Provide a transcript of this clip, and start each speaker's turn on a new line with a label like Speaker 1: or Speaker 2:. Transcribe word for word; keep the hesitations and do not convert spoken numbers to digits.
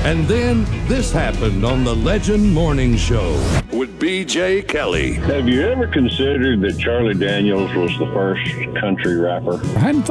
Speaker 1: And then this happened on the Legend Morning Show with B J Kelly.
Speaker 2: Have you ever considered that Charlie Daniels was the first country rapper?
Speaker 3: I hadn't